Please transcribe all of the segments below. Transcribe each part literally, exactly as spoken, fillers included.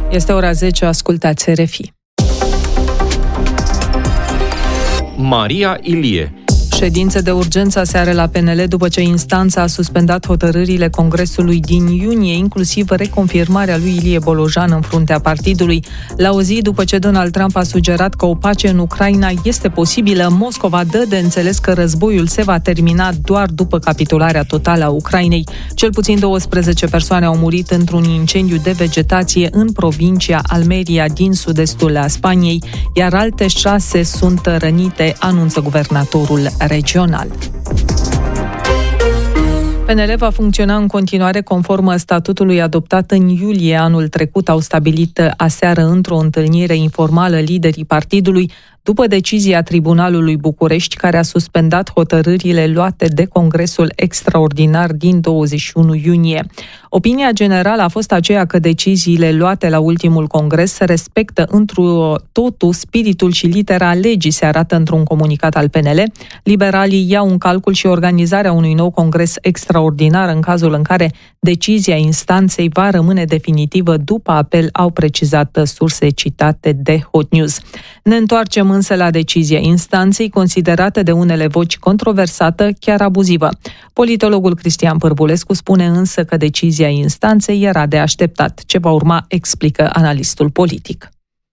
Este ora zece, ascultați R F I. Maria Ilie. Ședință de urgență aseară la P N L după ce instanța a suspendat hotărârile Congresului din iunie, inclusiv reconfirmarea lui Ilie Bolojan în fruntea partidului. La o zi după ce Donald Trump a sugerat că o pace în Ucraina este posibilă, Moscova dă de înțeles că războiul se va termina doar după capitularea totală a Ucrainei. Cel puțin douăsprezece persoane au murit într-un incendiu de vegetație în provincia Almeria din sud-estul Spaniei, iar alte șase sunt rănite, anunță guvernatorul regional. P N L va funcționa în continuare conform statutului adoptat în iulie anul trecut, au stabilit aseară într-o întâlnire informală liderii partidului, după decizia Tribunalului București, care a suspendat hotărârile luate de Congresul Extraordinar din douăzeci și unu iunie. Opinia generală a fost aceea că deciziile luate la ultimul congres respectă întru totul spiritul și litera legii, se arată într-un comunicat al P N L. Liberalii iau în calcul și organizarea unui nou congres extraordinar în cazul în care decizia instanței va rămâne definitivă după apel, au precizat surse citate de Hot News. Ne întoarcem însă la decizia instanței, considerată de unele voci controversată, chiar abuzivă. Politologul Cristian Pârbulescu spune însă că decizia instanței era de așteptat. Ce va urma, explică analistul politic.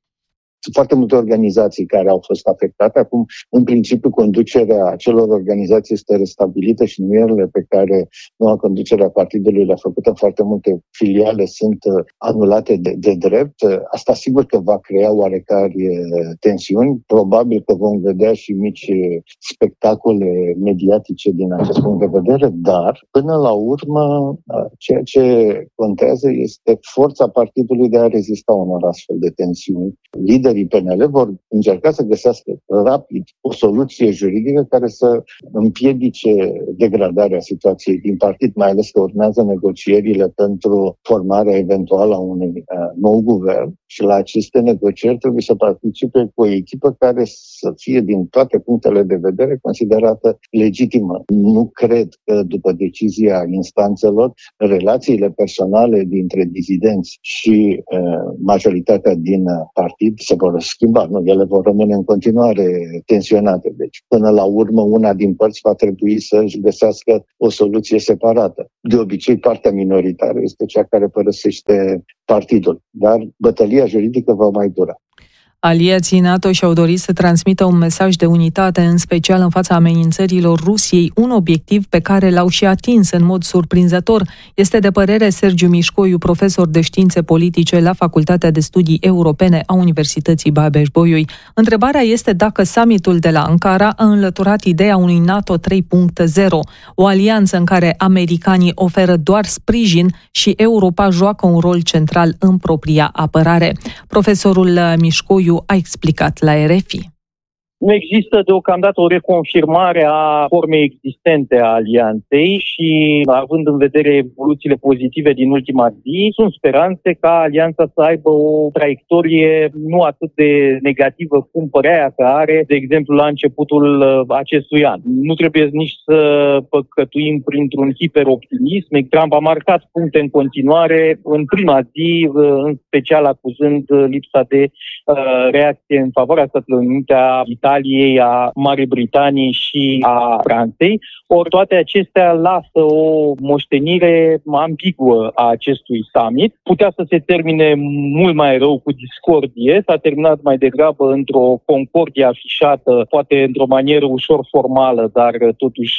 Sunt foarte multe organizații care au fost afectate. Acum, în principiu, conducerea acelor organizații este restabilită și numierile pe care noua conducere a partidului le-a făcut în foarte multe filiale sunt anulate de, de drept. Asta sigur că va crea oarecare tensiuni. Probabil că vom vedea și mici spectacole mediatice din acest punct de vedere, dar, până la urmă, ceea ce contează este forța partidului de a rezista unor astfel de tensiuni. Liderii P N L vor încerca să găsească rapid o soluție juridică care să împiedice degradarea situației din partid, mai ales că urmează negocierile pentru formarea eventuală a unui uh, nou guvern și la aceste negocieri trebuie să participe cu o echipă care să fie din toate punctele de vedere considerată legitimă. Nu cred că după decizia instanțelor, relațiile personale dintre dizidenți și uh, majoritatea din partid se vor schimba, nu, ele vor rămâne în continuare tensionate. Deci, până la urmă, una din părți va trebui să-și găsească o soluție separată. De obicei, partea minoritară este cea care părăsește partidul, dar bătălia juridică va mai dura. Aliații NATO și-au dorit să transmită un mesaj de unitate, în special în fața amenințărilor Rusiei, un obiectiv pe care l-au și atins în mod surprinzător. Este de părere Sergiu Mișcoiu, profesor de științe politice la Facultatea de Studii Europene a Universității Babeș-Bolyai. Întrebarea este dacă summitul de la Ankara a înlăturat ideea unui NATO trei punct zero, o alianță în care americanii oferă doar sprijin și Europa joacă un rol central în propria apărare. Profesorul Mișcoiu a explicat la R F I. Nu există deocamdată o reconfirmare a formei existente a alianței și, având în vedere evoluțiile pozitive din ultima zi, sunt speranțe ca alianța să aibă o traiectorie nu atât de negativă cum părea că are, de exemplu, la începutul acestui an. Nu trebuie nici să păcătuim printr-un hiperoptimism. Trump a marcat puncte în continuare în prima zi, în special acuzând lipsa de reacție în favoarea Statelor Unite, a Italiei, a Marii Britanii și a Franței. Ori toate acestea lasă o moștenire ambiguă a acestui summit. Putea să se termine mult mai rău cu discordie, s-a terminat mai degrabă într-o concordie afișată, poate într-o manieră ușor formală, dar totuși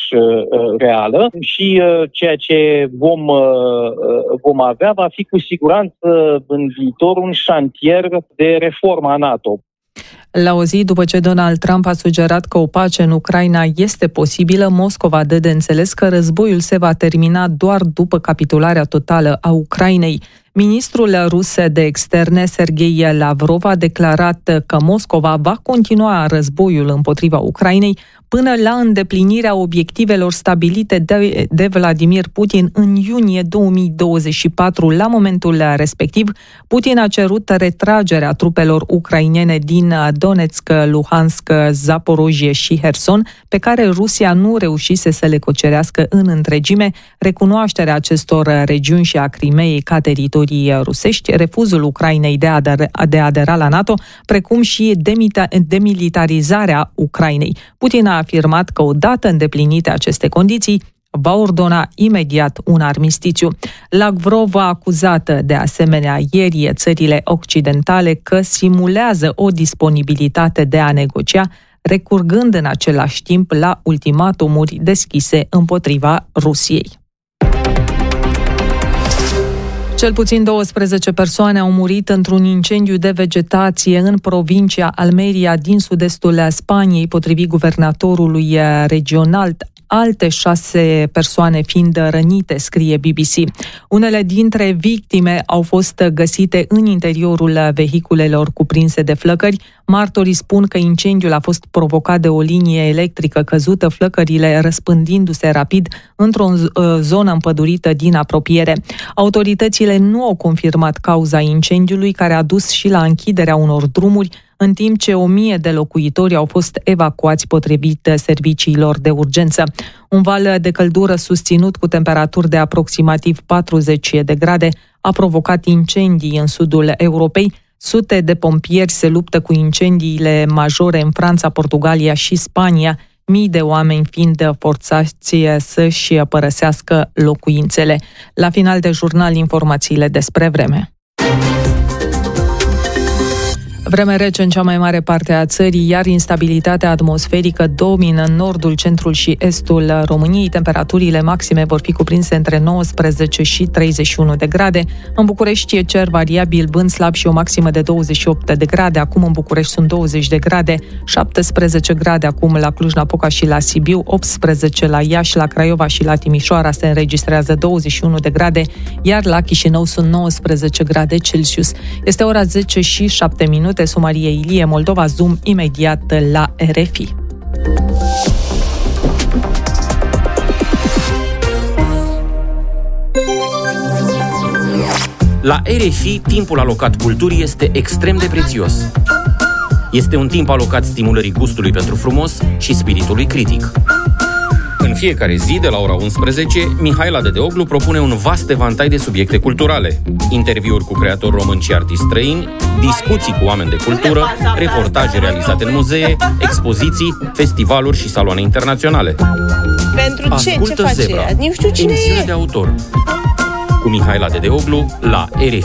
reală. Și ceea ce vom, vom avea va fi cu siguranță în viitor un șantier de reforma NATO. La o zi după ce Donald Trump a sugerat că o pace în Ucraina este posibilă, Moscova dă de înțeles că războiul se va termina doar după capitularea totală a Ucrainei. Ministrul rus de externe, Sergei Lavrov, a declarat că Moscova va continua războiul împotriva Ucrainei până la îndeplinirea obiectivelor stabilite de, de Vladimir Putin în iunie două mii douăzeci și patru. La momentul respectiv, Putin a cerut retragerea trupelor ucrainene din Donetsk, Luhansk, Zaporojie și Herson, pe care Rusia nu reușise să le cucerească în întregime. Recunoașterea acestor regiuni și a Crimeei ca teritorii măsuri rusești, refuzul Ucrainei de a adera, de a adera la NATO, precum și demita- demilitarizarea Ucrainei. Putin a afirmat că odată îndeplinite aceste condiții, va ordona imediat un armistițiu. Lavrov a acuzat de asemenea ieri țările occidentale că simulează o disponibilitate de a negocia, recurgând în același timp la ultimatumuri deschise împotriva Rusiei. Cel puțin douăsprezece persoane au murit într-un incendiu de vegetație în provincia Almeria din sud-estul Spaniei, potrivit guvernatorului regional, alte șase persoane fiind rănite, scrie B B C. Unele dintre victime au fost găsite în interiorul vehiculelor cuprinse de flăcări. Martorii spun că incendiul a fost provocat de o linie electrică căzută, flăcările răspândindu-se rapid într-o zonă împădurită din apropiere. Autoritățile nu au confirmat cauza incendiului, care a dus și la închiderea unor drumuri, în timp ce o mie de locuitori au fost evacuați potrivit serviciilor de urgență. Un val de căldură susținut cu temperaturi de aproximativ patruzeci de grade a provocat incendii în sudul Europei. Sute de pompieri se luptă cu incendiile majore în Franța, Portugalia și Spania, mii de oameni fiind forțați să-și părăsească locuințele. La final de jurnal, informațiile despre vreme. Vreme rece în cea mai mare parte a țării, iar instabilitatea atmosferică domină în nordul, centrul și estul României. Temperaturile maxime vor fi cuprinse între nouăsprezece și treizeci și unu de grade. În București e cer variabil, vânt slab și o maximă de douăzeci și opt de grade. Acum în București sunt douăzeci de grade, șaptesprezece grade acum la Cluj-Napoca și la Sibiu, optsprezece la Iași, la Craiova și la Timișoara se înregistrează douăzeci și unu de grade, iar la Chișinău sunt nouăsprezece grade Celsius. Este ora zece și șapte minute. Sunt Maria Ilie, Moldova, Zoom, imediat la R F I. La R F I, timpul alocat culturii este extrem de prețios. Este un timp alocat stimulării gustului pentru frumos și spiritului critic. În fiecare zi, de la ora unsprezece, Mihaela Dedeoglu propune un vast evantai de subiecte culturale. Interviuri cu creatori români și artiști străini, discuții cu oameni de cultură, reportaje realizate în muzee, expoziții, festivaluri și saloane internaționale. Pentru ce? Ascultă Ce face? Zebra, Nu știu cine emisiune e. de autor. Cu Mihaela Dedeoglu la R F